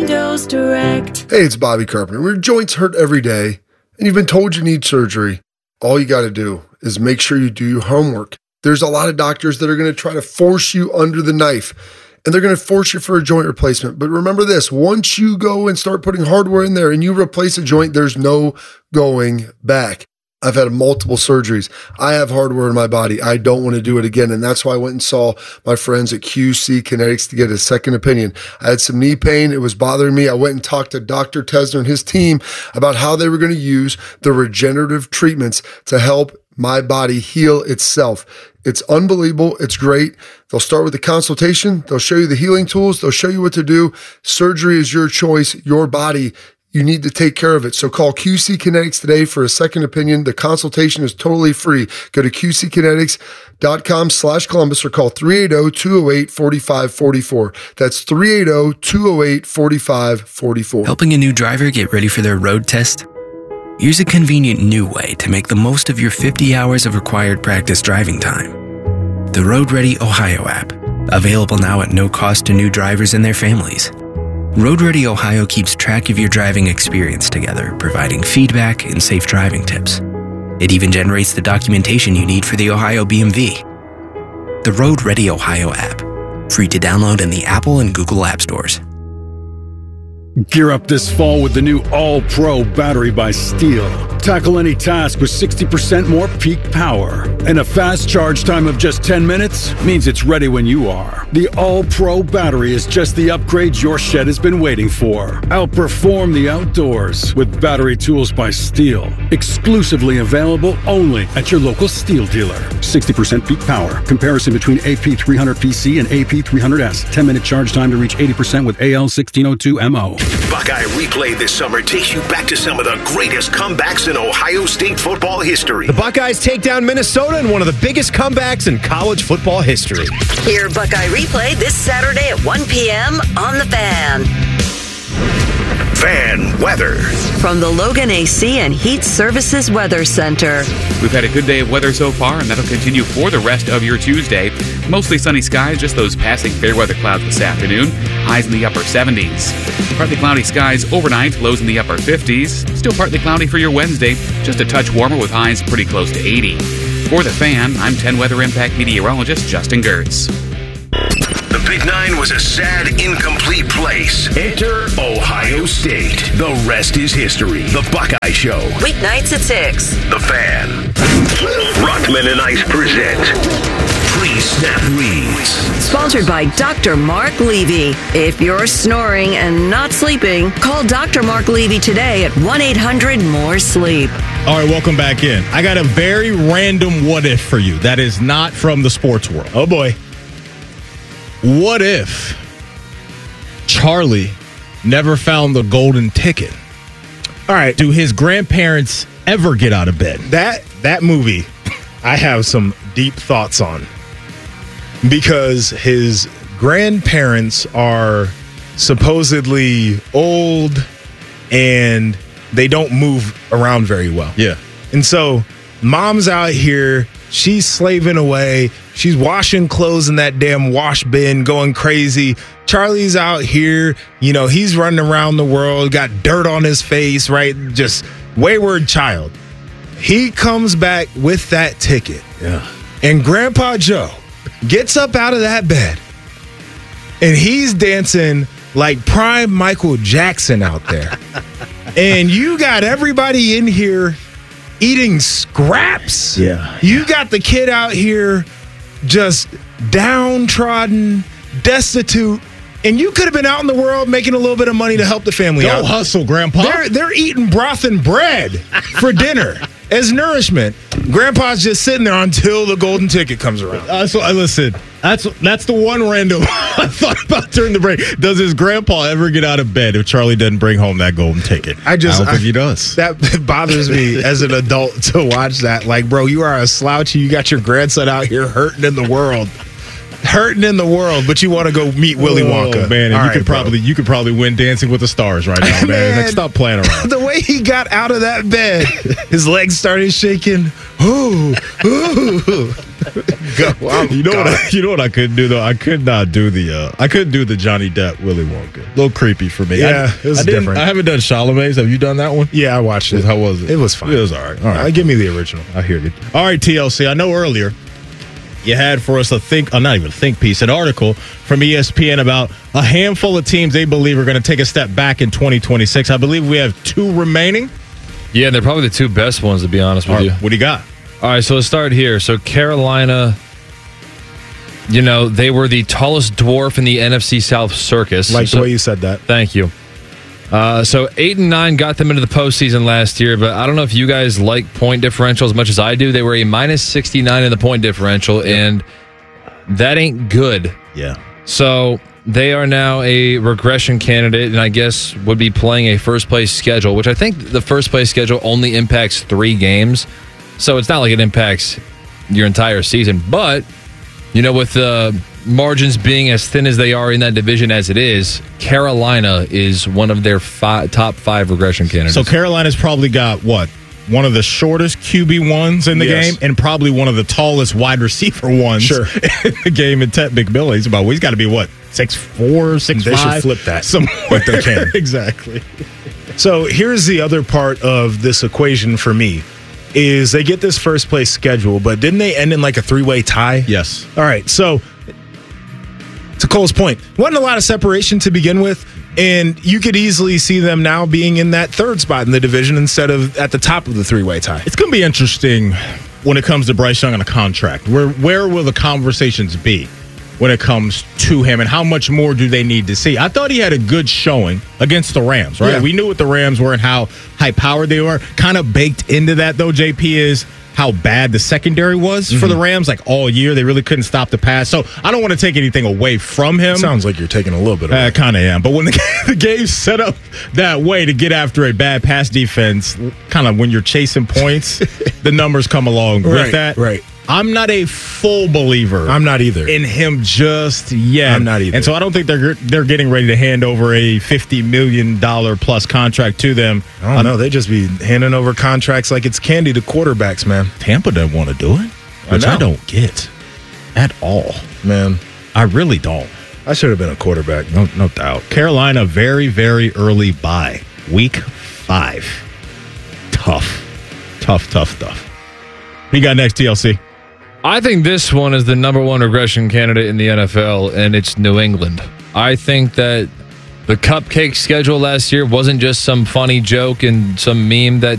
Dose Direct. Hey, it's Bobby Carpenter. When your joints hurt every day and you've been told you need surgery, all you got to do is make sure you do your homework. There's a lot of doctors that are going to try to force you under the knife, and they're going to force you for a joint replacement. But remember this, once you go and start putting hardware in there and you replace a joint, there's no going back. I've had multiple surgeries. I have hardware in my body. I don't want to do it again. And that's why I went and saw my friends at QC Kinetics to get a second opinion. I had some knee pain. It was bothering me. I went and talked to Dr. Tesner and his team about how they were going to use the regenerative treatments to help my body heal itself. It's unbelievable. It's great. They'll start with the consultation. They'll show you the healing tools. They'll show you what to do. Surgery is your choice, your body. You need to take care of it. So call QC Kinetics today for a second opinion. The consultation is totally free. Go to qckinetics.com/Columbus or call 380-208-4544. That's 380-208-4544. Helping a new driver get ready for their road test? Here's a convenient new way to make the most of your 50 hours of required practice driving time. The Road Ready Ohio app, available now at no cost to new drivers and their families. Road Ready Ohio keeps track of your driving experience together, providing feedback and safe driving tips. It even generates the documentation you need for the Ohio BMV. The Road Ready Ohio app, free to download in the Apple and Google App Stores. Gear up this fall with the new All-Pro battery by Steel. Tackle any task with 60% more peak power. And a fast charge time of just 10 minutes means it's ready when you are. The All-Pro battery is just the upgrade your shed has been waiting for. Outperform the outdoors with battery tools by Steel. Exclusively available only at your local Steel dealer. 60% peak power. Comparison between AP300PC and AP300S. 10-minute charge time to reach 80% with AL1602MO. Buckeye Replay this summer takes you back to some of the greatest comebacks in Ohio State football history. The Buckeyes take down Minnesota in one of the biggest comebacks in college football history. Hear Buckeye Replay this Saturday at 1 p.m. on The Fan. Fan weather. From the Logan AC and Heat Services Weather Center. We've had a good day of weather so far, and that'll continue for the rest of your Tuesday. Mostly sunny skies, just those passing fair weather clouds this afternoon. Highs in the upper 70s. Partly cloudy skies overnight, lows in the upper 50s. Still partly cloudy for your Wednesday, just a touch warmer with highs pretty close to 80. For The Fan, I'm 10 Weather Impact meteorologist Justin Gertz. The Big Nine was a sad, incomplete place. Enter Ohio State. The rest is history. The Buckeye Show. Weeknights at 6. The Fan. Rockman and Ice present Pre-Snap Reads. Sponsored by Dr. Mark Levy. If you're snoring and not sleeping, call Dr. Mark Levy today at 1-800-MORE-SLEEP. All right, welcome back in. I got a very random what if for you that is not from the sports world. Oh, boy. What if Charlie never found the golden ticket? All right. Do his grandparents ever get out of bed? That movie, I have some deep thoughts on. Because his grandparents are supposedly old and they don't move around very well. Yeah. And so mom's out here, she's slaving away. She's washing clothes in that damn wash bin, going crazy. Charlie's out here, he's running around the world, got dirt on his face, right? Just wayward child. He comes back with that ticket. Yeah. And Grandpa Joe gets up out of that bed and he's dancing like prime Michael Jackson out there. And you got everybody in here eating scraps. Yeah. You got the kid out here just downtrodden, destitute, and you could have been out in the world making a little bit of money to help the family out. Go hustle, Grandpa. They're eating broth and bread for dinner as nourishment. Grandpa's just sitting there until the golden ticket comes around. Listen, that's the one random I thought about during the break. Does his grandpa ever get out of bed if Charlie doesn't bring home that golden ticket? I don't think he does. That bothers me as an adult to watch that. Like, bro, you are a slouchy. You got your grandson out here hurting in the world. But you want to go meet Willy Wonka. Oh, man, and you could probably win Dancing with the Stars right now, man. Like, stop playing around. The way he got out of that bed, his legs started shaking. Ooh. You know what I couldn't do though? I couldn't do the Johnny Depp Willy Wonka. A little creepy for me. Yeah, it was different. I haven't done Chalamet's. Have you done that one? Yeah, I watched it. How was it? It was fine. It was all right. All right, give me the original. I hear you. All right, TLC. I know earlier you had for us an article from ESPN about a handful of teams they believe are going to take a step back in 2026. I believe we have 2 remaining. Yeah, they're probably the 2 best ones, to be honest with you. What do you got? All right, so let's start here. So Carolina, they were the tallest dwarf in the NFC South circus. Like the way you said that. Thank you. So 8-9 got them into the postseason last year, but I don't know if you guys like point differential as much as I do. They were a minus 69 in the point differential, and that ain't good. Yeah. So they are now a regression candidate, and I guess would be playing a first-place schedule, which I think the first-place schedule only impacts 3 games. So it's not like it impacts your entire season. But, with the margins being as thin as they are in that division as it is, Carolina is one of their top 5 regression candidates. So Carolina's probably got, one of the shortest QB1s in the game and probably one of the tallest wide receiver ones in the game in Ted McMillan. He's got to be, 6'4", 6'5"? They should flip that. Somewhere they can. Exactly. So here's the other part of this equation for me. Is they get this first place schedule, but didn't they end in like a 3-way tie? Yes. All right. So to Cole's point, wasn't a lot of separation to begin with, and you could easily see them now being in that 3rd spot in the division instead of at the top of the 3-way tie. It's going to be interesting when it comes to Bryce Young on a contract. Where will the conversations be when it comes to him, and how much more do they need to see? I thought he had a good showing against the Rams, right? Yeah. We knew what the Rams were and how high-powered they were. Kind of baked into that, though, JP, is how bad the secondary was for the Rams, all year. They really couldn't stop the pass. So I don't want to take anything away from him. Sounds like you're taking a little bit away. I kind of am. But when the game's set up that way to get after a bad pass defense, kind of when you're chasing points, the numbers come along with that. Right. I'm not a full believer. I'm not either. In him just yet. I'm not either. And so I don't think they're getting ready to hand over a $50 million plus contract to them. I don't know. They just be handing over contracts like it's candy to quarterbacks, man. Tampa doesn't want to do it, which I don't get at all. Man, I really don't. I should have been a quarterback. No doubt. Carolina, very, very early bye. Week 5. Tough. What you got next, TLC? I think this one is the number 1 regression candidate in the NFL, and it's New England. I think that the cupcake schedule last year wasn't just some funny joke and some meme that